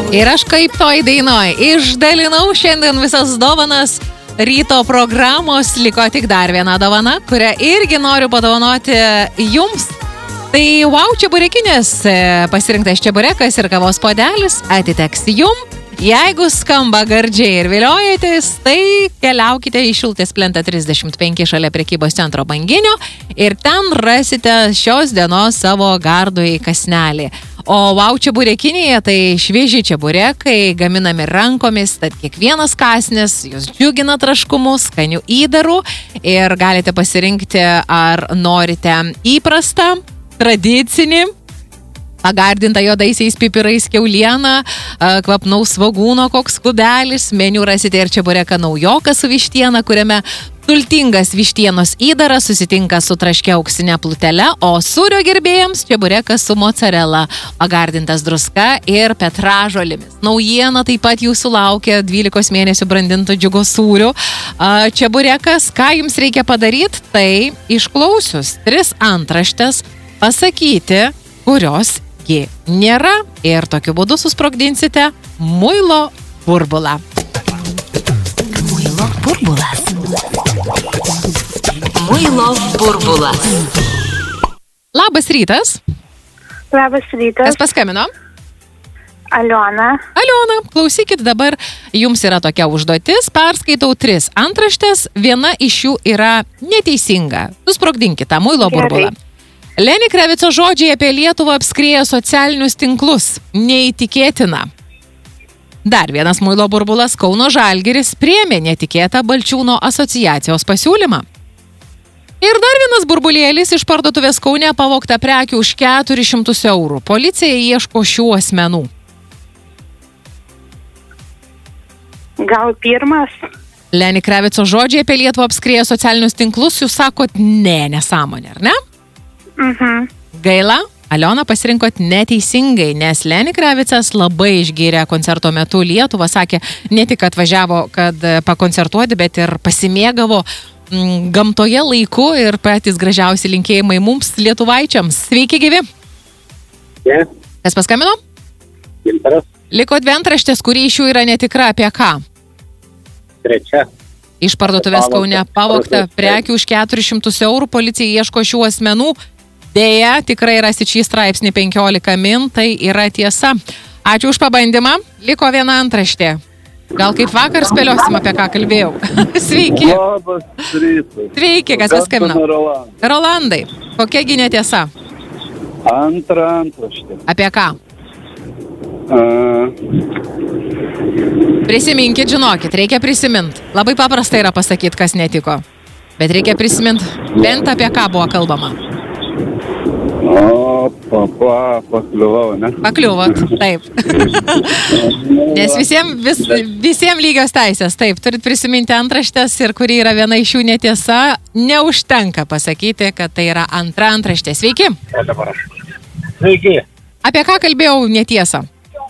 Ir aš kaip toj dainoj išdalinau šiandien visas dovanas ryto programos, liko tik dar viena dovana, kurią irgi noriu padovanoti jums. Tai wow čeburekinės, pasirinktas čeburekas ir kavos puodelis atiteks jum. Jeigu skamba gardžiai ir viliojatės, tai keliaukite į Šilutės plentą 35 šalia prekybos centro Banginio ir ten rasite šios dienos savo gardųjį kąsnelį. O wow čeburekinėje tai švieži čeburekai gaminami rankomis, tad kiekvienas kąsnis jūs džiugina traškumu, skanių įdarų ir galite pasirinkti, ar norite įprastą, tradicinį, pagardinta juodaisiais pipirais kiaulieną, kvapnaus svogūno koks kubelis, meniu rasite ir čebureką naujoką su vištiena, kuriame sultingas vištienos įdaras susitinka su traškia auksinė plutele, o sūrio gerbėjams čeburekas su mozzarella, pagardintas druska ir petražolėmis. Naujiena taip pat jūsų laukia 12 mėnesių brandinto džiugo sūrių. Čeburekas, ką jums reikia padaryti, tai išklausius 3 antraštės pasakyti, kurios nėra ir tokiu būdu susprogdinsite muilo burbulą. Muilo burbulas. Muilo burbulas. Labas rytas. Labas rytas. Kas paskambino? Aliona. Aliona, klausykit, dabar jums yra tokia užduotis, perskaitau 3 antraštės, viena iš jų yra neteisinga. Susprogdinkite muilo burbulą. Leni Krevico žodžiai apie Lietuvą apskrieja socialinius tinklus. Neįtikėtina. Dar vienas muilo burbulas, Kauno Žalgiris priėmė netikėtą Balčiūno asociacijos pasiūlymą. Ir dar vienas burbulėlis, iš parduotuvės Kaune pavogta prekių už 400 eurų. Policija ieško šių asmenų. Gal pirmas? Leni Krevico žodžiai apie Lietuvą apskrieja socialinius tinklus, jūs sakot nesąmonė, ar ne? Gaila, Aliona pasirinkot neteisingai, nes Leni Krevicas labai išgyrė koncerto metu Lietuvą, sakė, ne tik atvažiavo, kad pakoncertuoti, bet ir pasimėgavo gamtoje laiku ir patys gražiausi linkėjimai mums lietuvaičiams. Sveiki, gyvi! Kas paskambino? Gintaras. Liko 2 antraštės, kuri iš jų yra netikra, apie ką? 3. Iš parduotuvės Kaune pavogta prekių už 400 eurų, policija ieško šių asmenų. Deja, tikrai rasit šį straipsnį 15 min, tai yra tiesa. Ačiū už pabandymą. Liko 1 antraštė. Gal kaip vakar spėliosim, apie ką kalbėjau. Sveiki. Labas rytas. Sveiki, kas paskambino? Rolandai, kokiagi netiesa? Antra antraštė. Apie ką? Prisiminkit, žinokit, reikia prisimint. Labai paprasta yra pasakyti, kas netiko. Bet reikia prisimint, bent apie ką buvo kalbama. Pakliuvau, ne? Pakliuvot, taip. Nes visiems lygios teisės, taip. Turit prisiminti antraštės ir kuri yra viena iš jų netiesa. Neužtenka pasakyti, kad tai yra antra antraštė. Sveiki. Sveiki. Apie ką kalbėjau netiesą?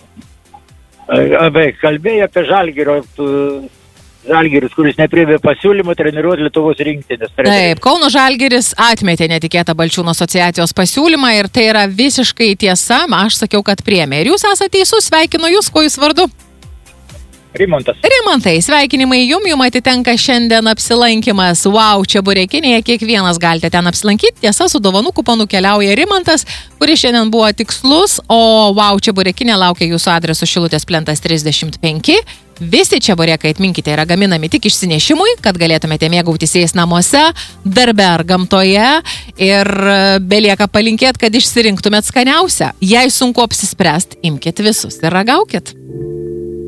Kalbėjau apie Žalgiris, kuris nepriėmė pasiūlymą treniruoti Lietuvos rinktinės. Taip, Kauno Žalgiris atmetė netikėtą Balčiūno asociacijos pasiūlymą ir tai yra visiškai tiesa. Aš sakiau, kad priėmė. Ir jūs esate teisus, sveikinu jūs, kuo jūs vardu? Rimantas. Rimantai, sveikinimai jum atitenka šiandien apsilankimas wow čeburekinėje, kiekvienas galite ten apsilankyti, tiesa, su dovanų kuponu keliauja Rimantas, kuris šiandien buvo tikslus, o wow čeburekinė laukia jūsų adresu Šilutės plentas 35. Visi čeburekai, atminkite, yra gaminami tik išsinešimui, kad galėtumėte mėgautis jais namuose, darbe ar gamtoje ir belieka palinkėti, kad išsirinktumėt skaniausią. Jei sunku apsispręst, imkit visus ir ragaukit.